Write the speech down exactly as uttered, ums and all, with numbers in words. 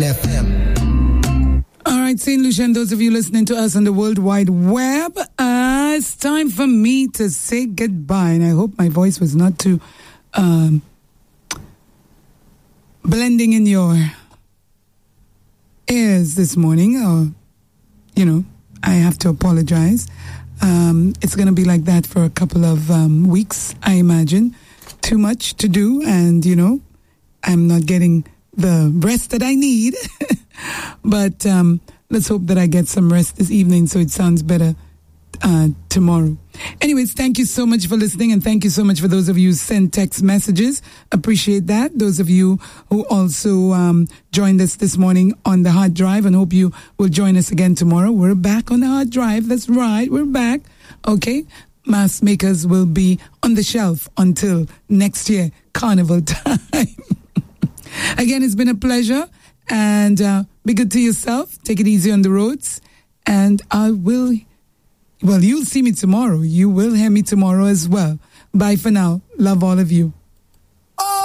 F M. All right, Saint Lucia, and those of you listening to us on the World Wide Web, uh, it's time for me to say goodbye. And I hope my voice was not too um, blending in your ears this morning. Or, you know, I have to apologize. Um, it's going to be like that for a couple of um, weeks, I imagine. Too much to do, and, you know, I'm not getting the rest that I need. But um, let's hope that I get some rest this evening so it sounds better uh, tomorrow. Anyways, thank you so much for listening, and thank you so much for those of you who sent text messages. Appreciate that. Those of you who also um, joined us this morning on the hard drive, and hope you will join us again tomorrow. We're back on the hard drive. That's right. We're back. Okay. Mask makers will be on the shelf until next year, Carnival time. Again, it's been a pleasure. And uh, be good to yourself. Take it easy on the roads. And I will, well, you'll see me tomorrow. You will hear me tomorrow as well. Bye for now. Love all of you.